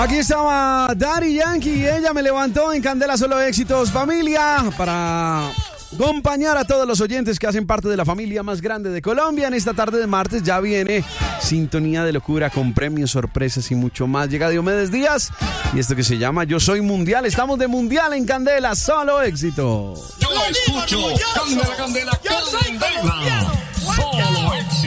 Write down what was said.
Aquí estaba Daddy Yankee y ella me levantó en Candela Solo Éxitos, familia, para acompañar a todos los oyentes que hacen parte de la familia más grande de Colombia. En esta tarde de martes ya viene Sintonía de Locura con premios, sorpresas y mucho más. Llega Diomedes Díaz y esto que se llama Yo Soy Mundial. Estamos de mundial en Candela Solo Éxitos. Yo escucho Candela, Candela, Candela. Solo éxito.